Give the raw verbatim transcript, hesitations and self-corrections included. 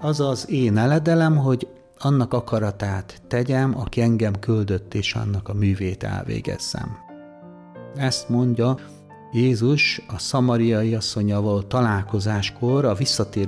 Az az én eledelem, hogy annak akaratát tegyem, aki engem küldött, és annak a művét elvégezzem. Ezt mondja Jézus a szamariai asszonnyal való találkozáskor, a visszatérő